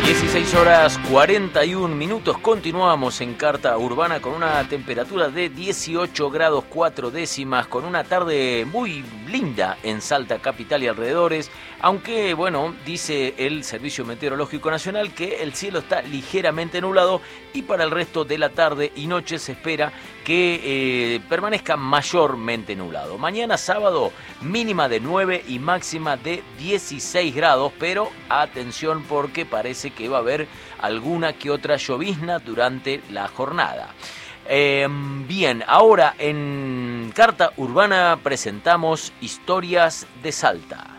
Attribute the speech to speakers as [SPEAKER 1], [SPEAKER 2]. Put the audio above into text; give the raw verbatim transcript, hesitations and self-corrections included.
[SPEAKER 1] dieciséis horas cuarenta y un minutos, continuamos en Carta Urbana con una temperatura de dieciocho grados cuatro décimas, con una tarde muy linda en Salta capital y alrededores, aunque bueno, dice el Servicio Meteorológico Nacional que el cielo está ligeramente nublado y para el resto de la tarde y noche se espera que eh, permanezca mayormente nublado. Mañana sábado mínima de nueve y máxima de dieciséis grados, pero atención porque parece que va a haber alguna que otra llovizna durante la jornada. Eh, bien, ahora en Carta Urbana presentamos Historias de Salta.